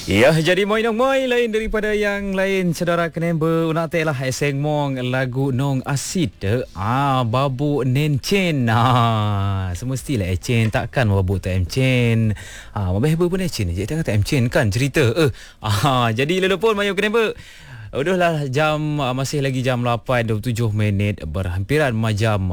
Ya, jadi moi nong moi lain daripada yang lain. Saudara kenember nak telah eseng mong lagu nong asid babu nen chen. Semestilah chen takkan babu tak chen. Mabeh pun chen je tak chen kan cerita. Jadi lelepon mayu kenember. Udahlah jam masih lagi jam 8:27 berhampiran jam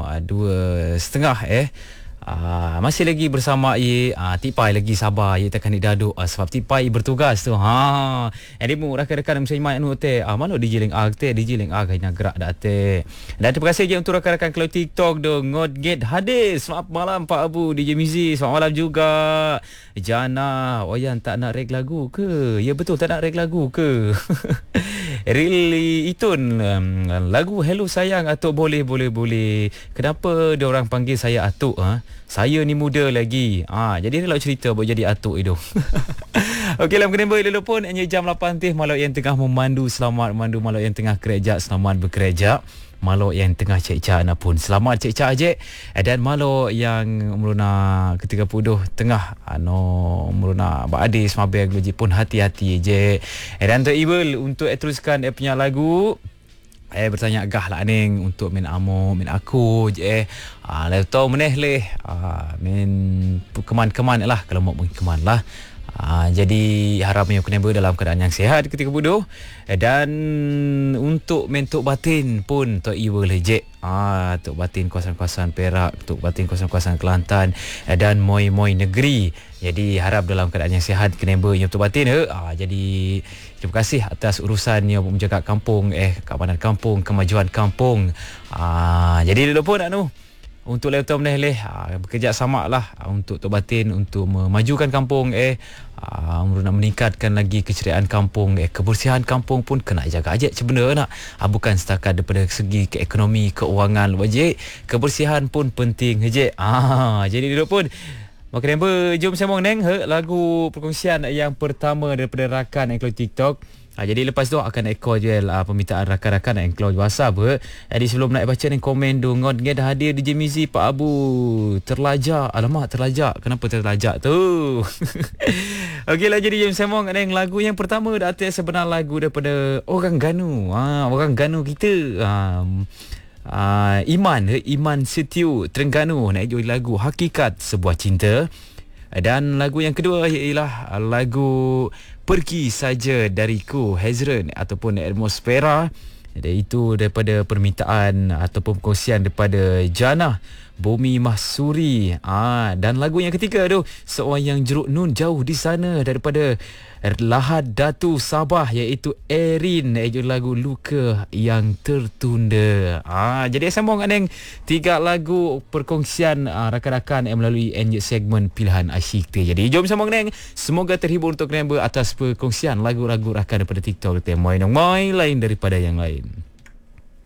2:30 masih lagi bersama ye Tipai lagi sabar ye takkan didaduk sebab Tipai bertugas tu jadi mu rakan-rakan mesti mai anu te mana DJ Ling Ag te DJ Ling Ag hanya gerak dak te. Dan terima kasih je untuk rakan-rakan kalau TikTok do ngodget hadir. Selamat malam Pak Abu DJ Mizi, selamat malam juga Jana. Oyan tak nak reg lagu ke? Ya betul tak nak reg lagu ke? Really Itun lagu Hello Sayang Atuk boleh. Kenapa dia orang panggil saya Atuk Saya ni muda lagi. Jadi dia nak cerita buat jadi Atuk itu. Okey lah mengenai dulu pun hanya jam 8 malau yang tengah memandu selamat memandu, malau yang tengah kerja selamat bekerja, malau yang tengah cek-cak pun selamat cek-cak je. Dan malau yang meruna ketika puduh tengah meruna badis mabeg logi pun hati-hati je. Dan untuk Ibil untuk teruskan punya lagu bertanya gah lah ning untuk min amo min aku je lepas meneh leh min keman-keman lah kalau mau keman lah. Jadi harapnya kena dalam keadaan yang sihat ketika bodoh. Dan untuk mentok batin pun Tok Iwa lejek Tok batin kawasan-kawasan Perak, Tok batin kawasan-kawasan Kelantan dan moi-moi negeri. Jadi harap dalam keadaan yang sihat kena yang Tok batin. Jadi terima kasih atas urusannya menjaga kampung keamanan kampung, kemajuan kampung. Jadi dulu pun untuk lepas meneh bekerja sama lah untuk Tok Batin untuk memajukan kampung nak meningkatkan lagi keceriaan kampung kebersihan kampung pun kena jaga aja sebenarnya bukan setakat daripada segi ekonomi keuangan wajib kebersihan pun penting je. Jadi dulu pun maka jom sembang neng lagu perkongsian yang pertama daripada rakan yang keluar TikTok. Jadi lepas tu akan ekor je permintaan rakan-rakan yang keluar WhatsApp. Jadi sebelum nak baca ni komen tu ngon dah hadir DJ Mizi Pak Abu terlajak. Alamak terlajak. Kenapa terlajak tu? Okeylah jadi jom sembang dengan lagu yang pertama dah sebenar lagu daripada orang Ganu. Orang Ganu kita. Iman Setiu Terengganu nak join lagu Hakikat Sebuah Cinta. Dan lagu yang kedua ialah lagu Pergi Saja Dariku Hezron ataupun Atmosfera. Itu daripada permintaan ataupun perkongsian daripada Jana Bumi Mahsuri. Dan lagu yang ketiga tu seorang yang jeruk nun jauh di sana daripada Lahad Datu Sabah iaitu Erin lagu Luka Yang Tertunda. Jadi sambung dengan tiga lagu perkongsian rakan-rakan yang melalui segmen pilihan asyik tu. Jadi jom sambung dengan semoga terhibur untuk member atas perkongsian lagu-lagu rakan daripada TikTok. Moi lain daripada yang lain.